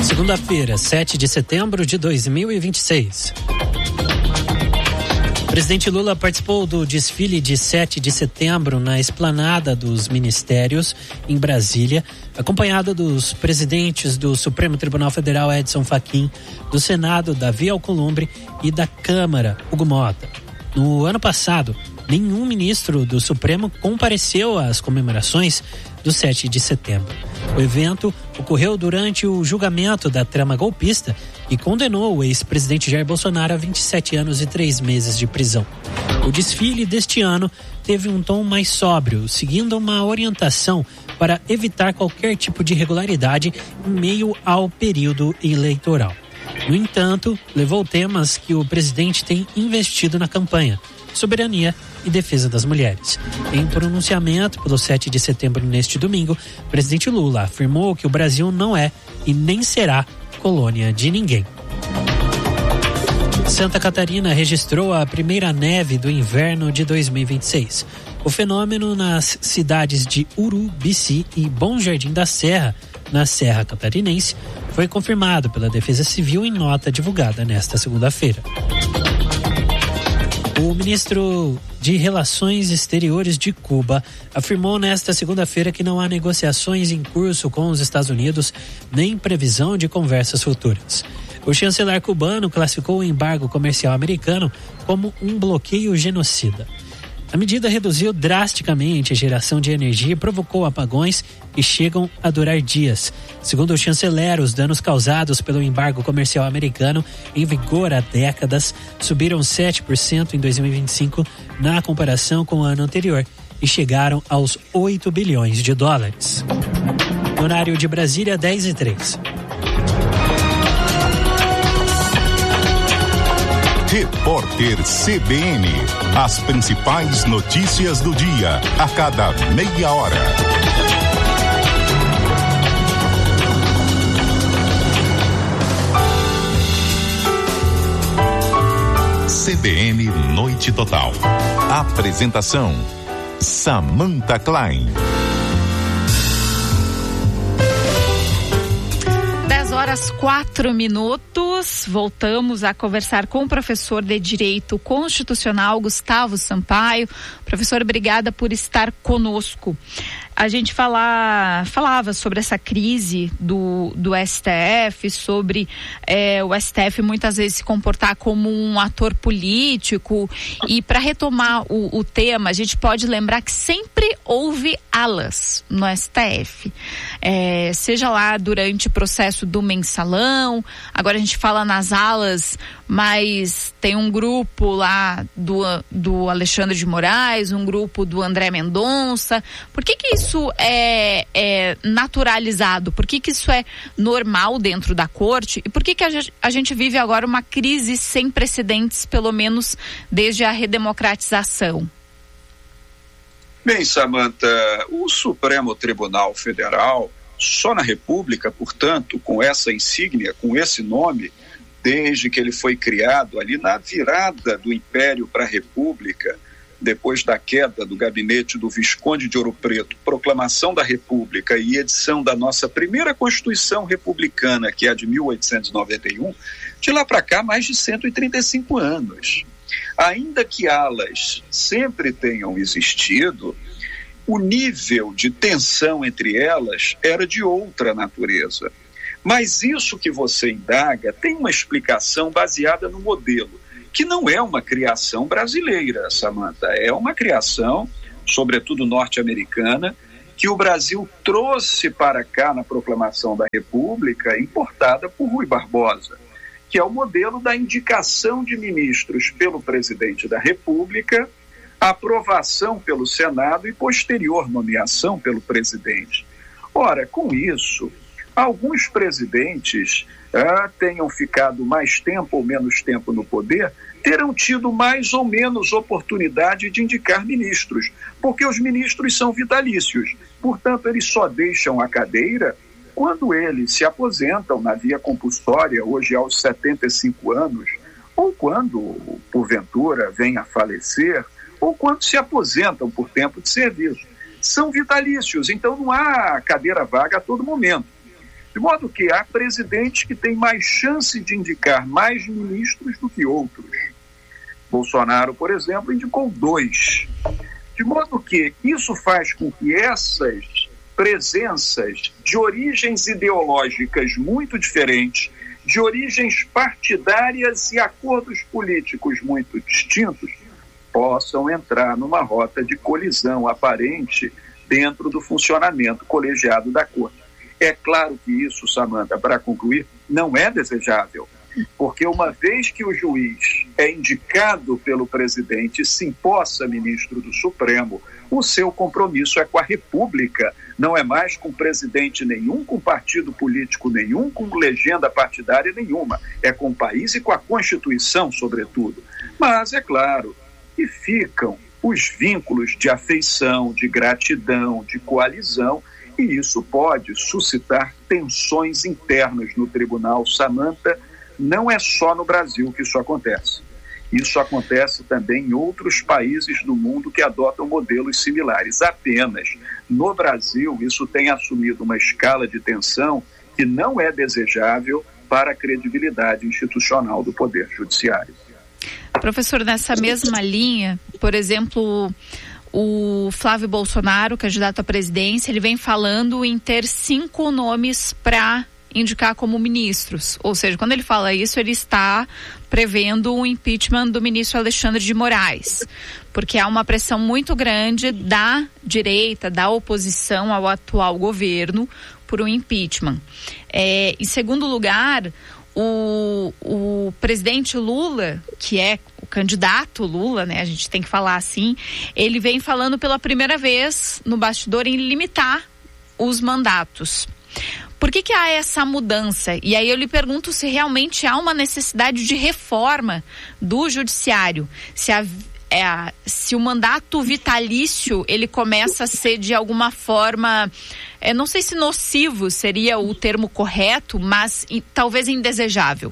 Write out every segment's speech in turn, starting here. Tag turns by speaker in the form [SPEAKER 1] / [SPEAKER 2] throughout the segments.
[SPEAKER 1] Segunda-feira, 7 de setembro de 2026. O presidente Lula participou do desfile de 7 de setembro na esplanada dos ministérios, em Brasília, acompanhado dos presidentes do Supremo Tribunal Federal, Edson Fachin, do Senado, Davi Alcolumbre, e da Câmara, Hugo Mota. No ano passado, nenhum ministro do Supremo compareceu às comemorações do 7 de setembro. O evento ocorreu durante o julgamento da trama golpista e condenou o ex-presidente Jair Bolsonaro a 27 anos e 3 meses de prisão. O desfile deste ano teve um tom mais sóbrio, seguindo uma orientação para evitar qualquer tipo de irregularidade em meio ao período eleitoral. No entanto, levou temas que o presidente tem investido na campanha: soberania e defesa das mulheres. Em pronunciamento pelo 7 de setembro neste domingo, o presidente Lula afirmou que o Brasil não é e nem será colônia de ninguém. Santa Catarina registrou a primeira neve do inverno de 2026. O fenômeno nas cidades de Urubici e Bom Jardim da Serra, na Serra Catarinense, foi confirmado pela Defesa Civil em nota divulgada nesta segunda-feira. O ministro de Relações Exteriores de Cuba afirmou nesta segunda-feira que não há negociações em curso com os Estados Unidos nem previsão de conversas futuras. O chanceler cubano classificou o embargo comercial americano como um bloqueio genocida. A medida reduziu drasticamente a geração de energia e provocou apagões que chegam a durar dias. Segundo o chanceler, os danos causados pelo embargo comercial americano, em vigor há décadas, subiram 7% em 2025 na comparação com o ano anterior e chegaram aos 8 bilhões de dólares. Horário de Brasília, 10h03.
[SPEAKER 2] Repórter CBN. As principais notícias do dia, a cada meia hora. CBN Noite Total. Apresentação: Samantha Klein.
[SPEAKER 3] 10h04. Voltamos a conversar com o professor de Direito Constitucional, Gustavo Sampaio. Professor, obrigada por estar conosco. A gente falava sobre essa crise do STF, sobre o STF muitas vezes se comportar como um ator político. E para retomar o tema, a gente pode lembrar que sempre houve alas no STF. Seja lá durante o processo do mensalão, agora a gente fala nas alas, mas tem um grupo lá do Alexandre de Moraes, um grupo do André Mendonça. Por que isso é naturalizado? Por que isso é normal dentro da corte? E por que a gente vive agora uma crise sem precedentes, pelo menos desde a redemocratização?
[SPEAKER 4] Bem, Samantha, o Supremo Tribunal Federal, só na República, portanto, com essa insígnia, com esse nome, desde que ele foi criado ali na virada do Império para a República, depois da queda do gabinete do Visconde de Ouro Preto, proclamação da República e edição da nossa primeira Constituição Republicana, que é a de 1891, de lá para cá mais de 135 anos. Ainda que alas sempre tenham existido, o nível de tensão entre elas era de outra natureza. Mas isso que você indaga tem uma explicação baseada no modelo, que não é uma criação brasileira, Samantha, é uma criação, sobretudo norte-americana, que o Brasil trouxe para cá na proclamação da República, importada por Rui Barbosa, que é o modelo da indicação de ministros pelo presidente da República, aprovação pelo Senado e posterior nomeação pelo presidente. Ora, com isso, alguns presidentes tenham ficado mais tempo ou menos tempo no poder, terão tido mais ou menos oportunidade de indicar ministros, porque os ministros são vitalícios. Portanto, eles só deixam a cadeira quando eles se aposentam na via compulsória, hoje aos 75 anos, ou quando, porventura, vêm a falecer, ou quando se aposentam por tempo de serviço. São vitalícios, então não há cadeira vaga a todo momento. De modo que há presidentes que têm mais chance de indicar mais ministros do que outros. Bolsonaro, por exemplo, indicou 2. De modo que isso faz com que essas presenças de origens ideológicas muito diferentes, de origens partidárias e acordos políticos muito distintos, possam entrar numa rota de colisão aparente dentro do funcionamento colegiado da Corte. É claro que isso, Samantha, para concluir, não é desejável, porque uma vez que o juiz é indicado pelo presidente e se empossa ministro do Supremo, o seu compromisso é com a República, não é mais com presidente nenhum, com partido político nenhum, com legenda partidária nenhuma, é com o país e com a Constituição, sobretudo. Mas é claro que ficam os vínculos de afeição, de gratidão, de coalizão, e isso pode suscitar tensões internas no tribunal. Samantha, não é só no Brasil que isso acontece. Isso acontece também em outros países do mundo que adotam modelos similares. Apenas no Brasil isso tem assumido uma escala de tensão que não é desejável para a credibilidade institucional do Poder Judiciário.
[SPEAKER 3] Professor, nessa mesma linha, por exemplo, o Flávio Bolsonaro, candidato à presidência, ele vem falando em ter 5 nomes para indicar como ministros. Ou seja, quando ele fala isso, ele está prevendo o impeachment do ministro Alexandre de Moraes, porque há uma pressão muito grande da direita, da oposição ao atual governo por um impeachment. Em segundo lugar, o presidente Lula, que é o candidato Lula, né, a gente tem que falar assim, ele vem falando pela primeira vez no bastidor em limitar os mandatos. Por que há essa mudança? E aí eu lhe pergunto se realmente há uma necessidade de reforma do judiciário, se o mandato vitalício ele começa a ser de alguma forma, não sei se nocivo seria o termo correto, mas talvez indesejável.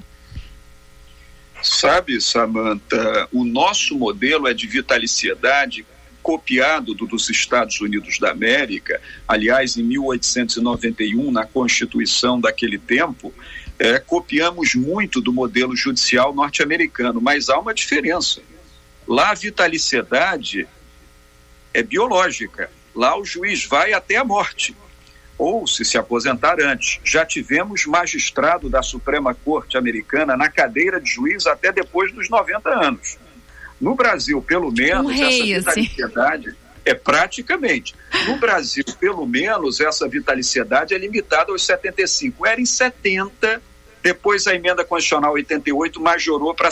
[SPEAKER 4] Sabe, Samantha, o nosso modelo é de vitaliciedade copiado dos Estados Unidos da América. Aliás, em 1891, na Constituição daquele tempo, copiamos muito do modelo judicial norte-americano, mas há uma diferença. Lá a vitaliciedade é biológica, lá o juiz vai até a morte, ou se aposentar antes. Já tivemos magistrado da Suprema Corte Americana na cadeira de juiz até depois dos 90 anos. No Brasil, pelo menos, essa vitaliciedade praticamente. No Brasil, pelo menos, essa vitaliciedade é limitada aos 75. Era em 70, depois a emenda constitucional 88 majorou para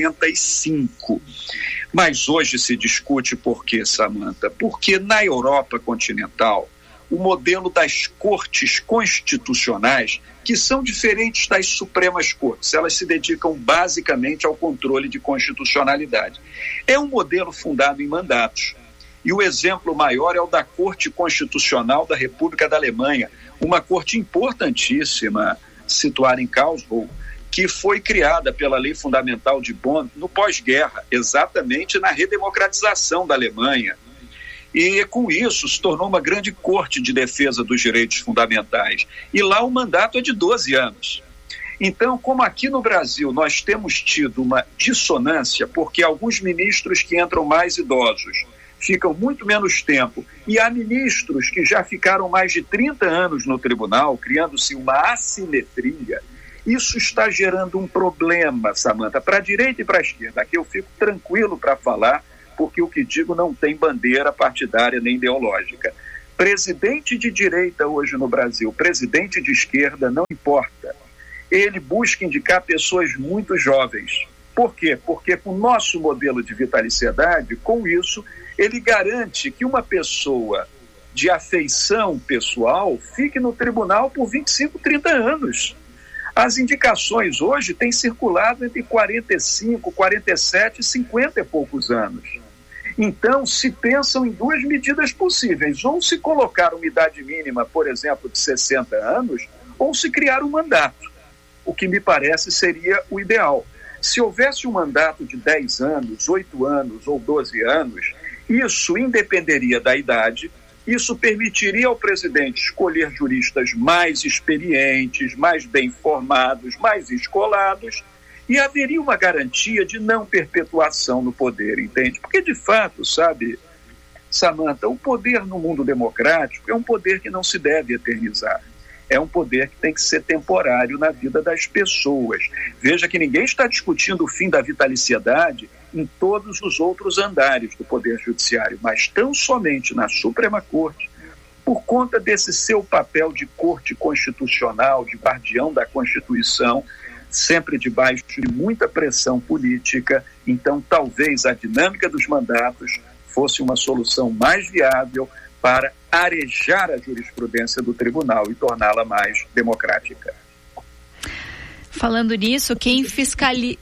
[SPEAKER 4] 75. Mas hoje se discute por quê, Samantha? Porque na Europa continental, o modelo das cortes constitucionais, que são diferentes das Supremas Cortes, elas se dedicam basicamente ao controle de constitucionalidade. É um modelo fundado em mandatos. E o exemplo maior é o da Corte Constitucional da República da Alemanha, uma corte importantíssima, situada em Karlsruhe, que foi criada pela Lei Fundamental de Bonn no pós-guerra, exatamente na redemocratização da Alemanha. E com isso se tornou uma grande corte de defesa dos direitos fundamentais. E lá o mandato é de 12 anos. Então, como aqui no Brasil nós temos tido uma dissonância, porque alguns ministros que entram mais idosos ficam muito menos tempo, e há ministros que já ficaram mais de 30 anos no tribunal, criando-se uma assimetria, isso está gerando um problema, Samantha, para a direita e para a esquerda. Aqui eu fico tranquilo para falar, porque o que digo não tem bandeira partidária nem ideológica. Presidente de direita hoje no Brasil, presidente de esquerda, não importa. Ele busca indicar pessoas muito jovens. Por quê? Porque com o nosso modelo de vitaliciedade, com isso, ele garante que uma pessoa de afeição pessoal fique no tribunal por 25, 30 anos. As indicações hoje têm circulado entre 45, 47 e 50 e poucos anos. Então, se pensam em 2 medidas possíveis, ou se colocar uma idade mínima, por exemplo, de 60 anos, ou se criar um mandato, o que me parece seria o ideal. Se houvesse um mandato de 10 anos, 8 anos ou 12 anos, isso independeria da idade, Isso permitiria ao presidente escolher juristas mais experientes, mais bem formados, mais escolados, e haveria uma garantia de não perpetuação no poder, entende? Porque, de fato, sabe, Samantha, o poder no mundo democrático é um poder que não se deve eternizar. É um poder que tem que ser temporário na vida das pessoas. Veja que ninguém está discutindo o fim da vitaliciedade em todos os outros andares do Poder Judiciário, mas tão somente na Suprema Corte, por conta desse seu papel de corte constitucional, de guardião da Constituição, sempre debaixo de muita pressão política. Então, talvez a dinâmica dos mandatos fosse uma solução mais viável para arejar a jurisprudência do tribunal e torná-la mais democrática.
[SPEAKER 3] Falando nisso, quem fiscaliza...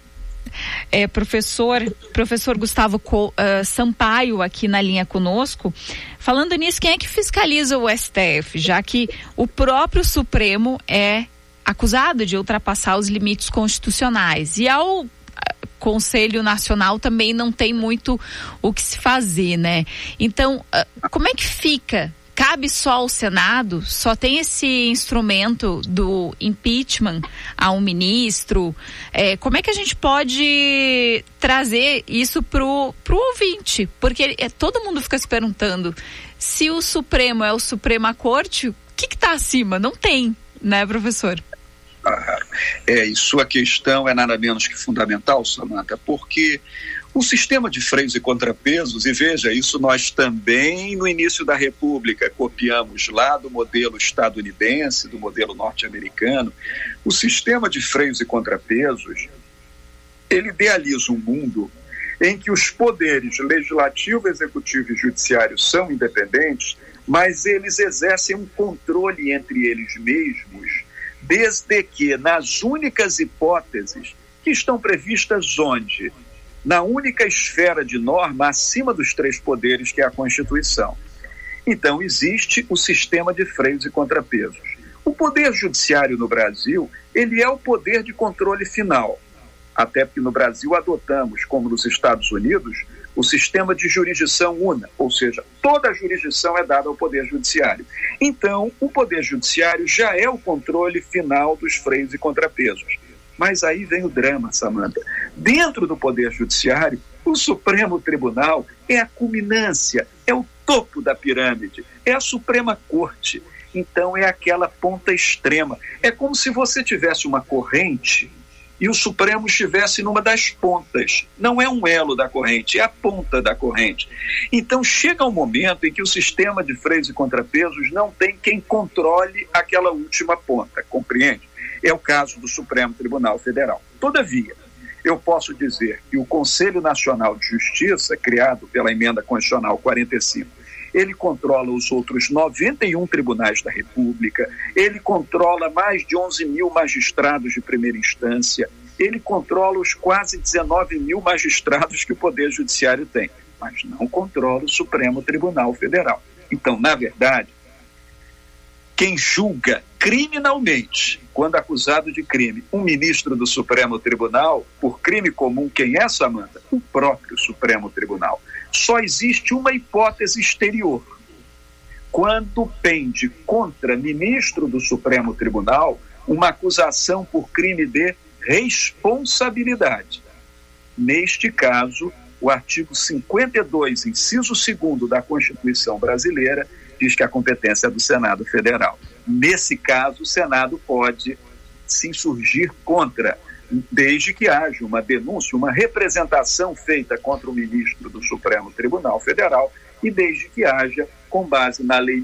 [SPEAKER 3] Professor Gustavo Sampaio aqui na linha conosco. Falando nisso, quem é que fiscaliza o STF, já que o próprio Supremo é acusado de ultrapassar os limites constitucionais, e ao Conselho Nacional também não tem muito o que se fazer, né? Então, como é que fica? Cabe só ao Senado? Só tem esse instrumento do impeachment a um ministro? Como é que a gente pode trazer isso pro ouvinte? Porque todo mundo fica se perguntando, se o Supremo é o Suprema Corte, o que está acima? Não tem, né, professor?
[SPEAKER 4] E sua questão é nada menos que fundamental, Samantha, porque o sistema de freios e contrapesos, e veja, isso nós também no início da República copiamos lá do modelo estadunidense, do modelo norte-americano. O sistema de freios e contrapesos, ele idealiza um mundo em que os poderes legislativo, executivo e judiciário são independentes, mas eles exercem um controle entre eles mesmos, desde que nas únicas hipóteses que estão previstas onde? Na única esfera de norma acima dos três poderes, que é a Constituição. Então, existe o sistema de freios e contrapesos. O Poder Judiciário no Brasil, ele é o poder de controle final. Até porque no Brasil adotamos, como nos Estados Unidos, o sistema de jurisdição una, ou seja, toda a jurisdição é dada ao Poder Judiciário. Então, o Poder Judiciário já é o controle final dos freios e contrapesos. Mas aí vem o drama, Samantha. Dentro do Poder Judiciário, o Supremo Tribunal é a culminância, é o topo da pirâmide, é a Suprema Corte. Então, é aquela ponta extrema. É como se você tivesse uma corrente e o Supremo estivesse numa das pontas. Não é um elo da corrente, é a ponta da corrente. Então chega um momento em que o sistema de freios e contrapesos não tem quem controle aquela última ponta, compreende? É o caso do Supremo Tribunal Federal. Todavia, eu posso dizer que o Conselho Nacional de Justiça, criado pela Emenda Constitucional 45, ele controla os outros 91 tribunais da República, ele controla mais de 11 mil magistrados de primeira instância, ele controla os quase 19 mil magistrados que o Poder Judiciário tem, mas não controla o Supremo Tribunal Federal. Então, na verdade, quem julga criminalmente, quando acusado de crime, um ministro do Supremo Tribunal, por crime comum, quem é, Samantha? O próprio Supremo Tribunal. Só existe uma hipótese exterior. Quando pende contra ministro do Supremo Tribunal uma acusação por crime de responsabilidade. Neste caso, o artigo 52, inciso 2º da Constituição Brasileira, diz que a competência é do Senado Federal. Nesse caso, o Senado pode se insurgir contra, desde que haja uma denúncia, uma representação feita contra o ministro do Supremo Tribunal Federal e desde que haja, com base na Lei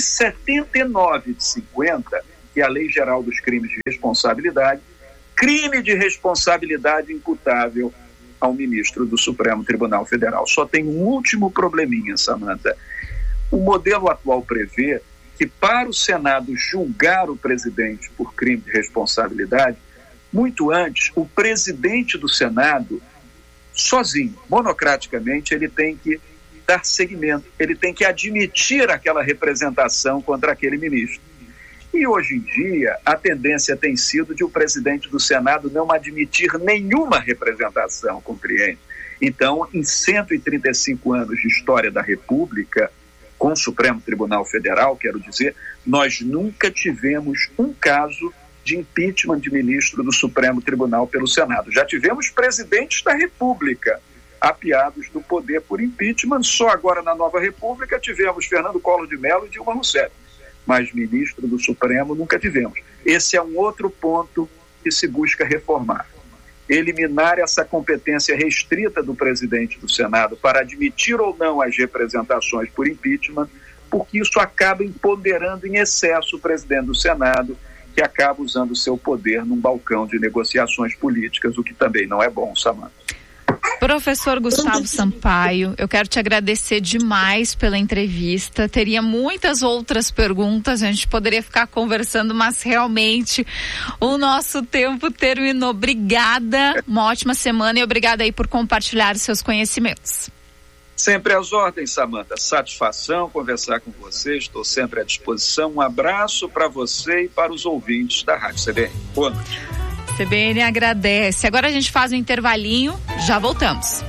[SPEAKER 4] 1079 de 50, que é a Lei Geral dos Crimes de Responsabilidade, crime de responsabilidade imputável ao ministro do Supremo Tribunal Federal. Só tem um último probleminha, Samantha. O modelo atual prevê que para o Senado julgar o presidente por crime de responsabilidade, muito antes, o presidente do Senado, sozinho, monocraticamente, ele tem que dar seguimento, ele tem que admitir aquela representação contra aquele ministro. E hoje em dia, a tendência tem sido de o presidente do Senado não admitir nenhuma representação, compreende? Então, em 135 anos de história da República, com o Supremo Tribunal Federal, quero dizer, nós nunca tivemos um caso de impeachment de ministro do Supremo Tribunal pelo Senado. Já tivemos presidentes da República apiados do poder por impeachment, só agora na Nova República tivemos Fernando Collor de Mello e Dilma Rousseff, mas ministro do Supremo nunca tivemos. Esse é um outro ponto que se busca reformar. Eliminar essa competência restrita do presidente do Senado para admitir ou não as representações por impeachment, porque isso acaba empoderando em excesso o presidente do Senado, que acaba usando o seu poder num balcão de negociações políticas, o que também não é bom, Samanta.
[SPEAKER 3] Professor Gustavo Sampaio, eu quero te agradecer demais pela entrevista. Teria muitas outras perguntas, a gente poderia ficar conversando, mas realmente o nosso tempo terminou. Obrigada, uma ótima semana e obrigada aí por compartilhar seus conhecimentos.
[SPEAKER 4] Sempre às ordens, Samanta. Satisfação conversar com você, estou sempre à disposição. Um abraço para você e para os ouvintes da Rádio CBN. Boa noite.
[SPEAKER 3] CBN agradece. Agora a gente faz um intervalinho, já voltamos.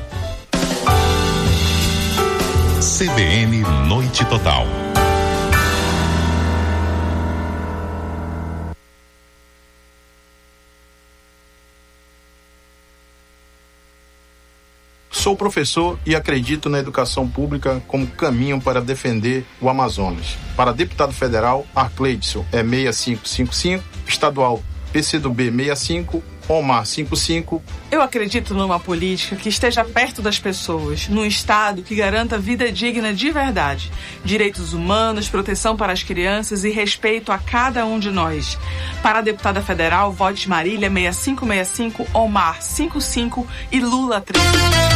[SPEAKER 2] CBN Noite Total.
[SPEAKER 5] Sou professor e acredito na educação pública como caminho para defender o Amazonas. Para deputado federal, Arcleidson é 6555, estadual PCdoB 65, Omar 55.
[SPEAKER 6] Eu acredito numa política que esteja perto das pessoas, num Estado que garanta vida digna de verdade, direitos humanos, proteção para as crianças e respeito a cada um de nós. Para a deputada federal, vote Marília 6565, Omar 55 e Lula 13.